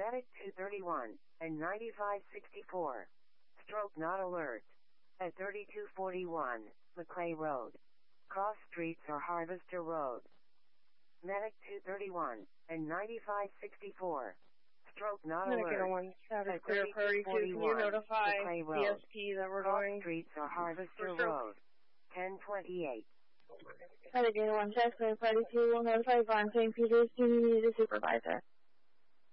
Medic 231 and 9564. Stroke not alert. At 3241, McClay Road. Cross Streets or Harvester Road. Medic 231 and 9564. Stroke not alert. Medic 101, status clear priority 2. Can you notify DSP that we're Cross going? Streets or Harvester Road. 1028. Medic 101, status clear priority 2. We'll notify Von St. Peter's. Do you need a supervisor?